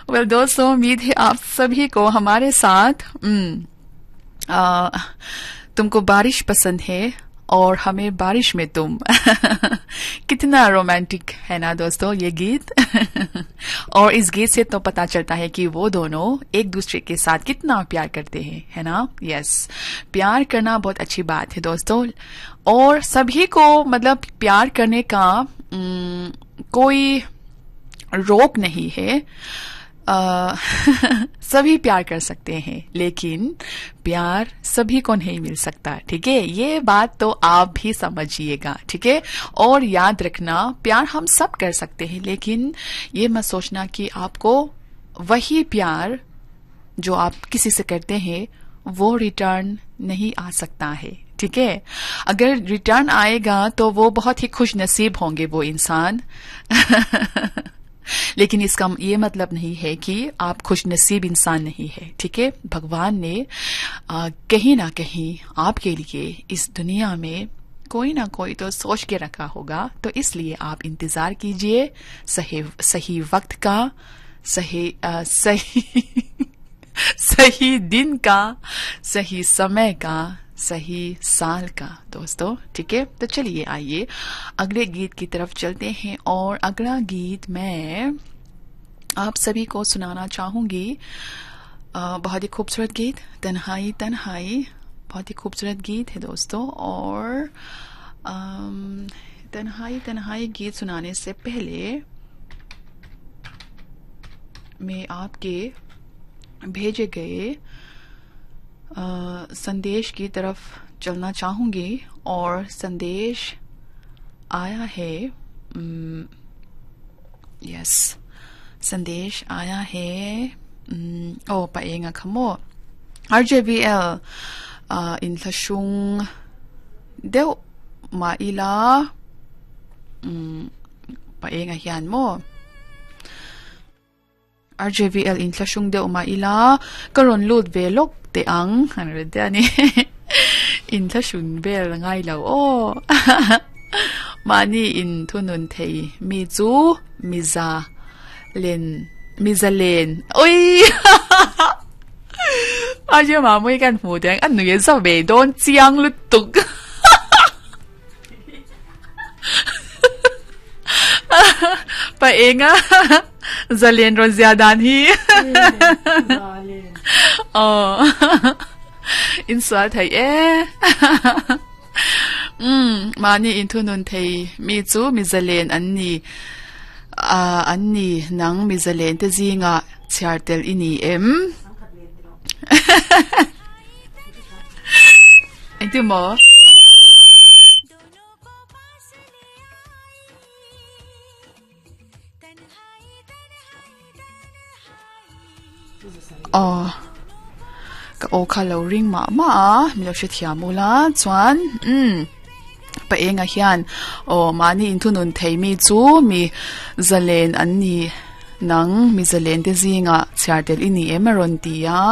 Well दोस्तों, उम्मीद है आप सभी को हमारे साथ तुमको बारिश पसंद है और हमें बारिश में तुम। कितना रोमांटिक है ना दोस्तों ये गीत। और इस गीत से तो पता चलता है कि वो दोनों एक दूसरे के साथ कितना प्यार करते हैं, है ना। यस, प्यार करना बहुत अच्छी बात है दोस्तों, और सभी को मतलब प्यार करने का कोई रोक नहीं है। सभी प्यार कर सकते हैं, लेकिन प्यार सभी को नहीं मिल सकता, ठीक है। ये बात तो आप भी समझिएगा, ठीक है। और याद रखना, प्यार हम सब कर सकते हैं, लेकिन ये मत सोचना कि आपको वही प्यार जो आप किसी से करते हैं वो रिटर्न नहीं आ सकता है, ठीक है। अगर रिटर्न आएगा तो वो बहुत ही खुश नसीब होंगे वो इंसान। लेकिन इसका ये मतलब नहीं है कि आप खुश नसीब इंसान नहीं है, ठीक है। भगवान ने कहीं ना कहीं आपके लिए इस दुनिया में कोई ना कोई तो सोच के रखा होगा, तो इसलिए आप इंतजार कीजिए सही वक्त का, सही दिन का, सही समय का, सही साल का दोस्तों, ठीक है। तो चलिए आइए अगले गीत की तरफ चलते हैं, और अगला गीत मैं आप सभी को सुनाना चाहूंगी। बहुत ही खूबसूरत गीत, तन्हाई तन्हाई, बहुत ही खूबसूरत गीत है दोस्तों। और तन्हाई तन्हाई गीत सुनाने से पहले मैं आपके भेजे गए संदेश की तरफ चलना चाहूंगी, और संदेश आया है, यस, संदेश आया है। ओ paenga khamo RJVL inthashung deu ma ila paenga hian mo RJVL inthashung deu ma ila karon lut velok te ang hanredani inthashung bel ngai lo o mani in thunun thei mi chu miza len oi aje ma moi kan hu dang an nu ye sa be don chiang lu tuk paenga zalen ro zyada hi in swa thai mani in thunun thei mi chu mi zalen anni nang mi zalen te zinga chartel ini em itu mo ka o kha lo ring ma mi lo she thia mula chuan paenga hian o mani in thunun thei mi chu mi zalen anni nang mi zalen te zinga chartel ini emaron tia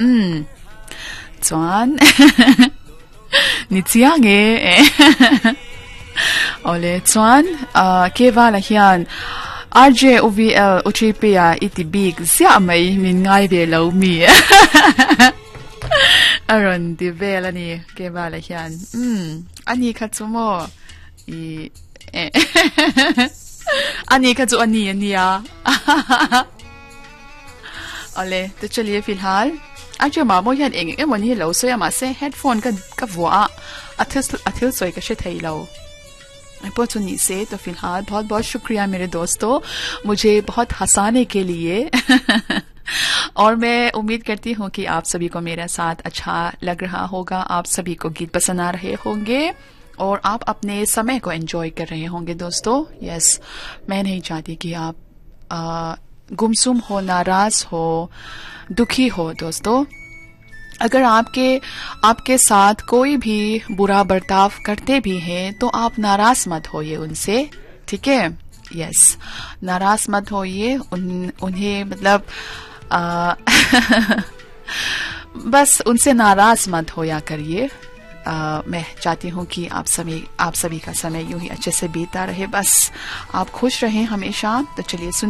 chuan ni chiange ole chuan kewala hian RJOVL Uchipia iti big sia mai min ngai ve lo mi aron di vela ni kewala hian ani khatsumo I ani khatsu ani ya ole तो चलिए फिलहाल आज मामो यान एंग a money लो सो या मा से headphone का वुआ अथिल सोय का शे थई लो अपॉर्चुनिटी से। तो फिलहाल बहुत बहुत शुक्रिया मेरे दोस्तों मुझे बहुत हंसाने के लिए और मैं उम्मीद करती हूँ कि आप सभी को मेरे साथ अच्छा लग रहा होगा, आप सभी को गीत पसंद आ रहे होंगे और आप अपने समय को एंजॉय कर रहे होंगे दोस्तों। यस, मैं नहीं चाहती कि आप गुमसुम हो, नाराज हो, दुखी हो दोस्तों। अगर आपके साथ कोई भी बुरा बर्ताव करते भी हैं तो आप नाराज मत होइए उनसे, ठीक है। यस, नाराज मत होइए उन्हें मतलब बस उनसे नाराज मत होया करिए। मैं चाहती हूँ कि आप सभी का समय यूं ही अच्छे से बीता रहे, बस आप खुश रहें हमेशा। तो चलिए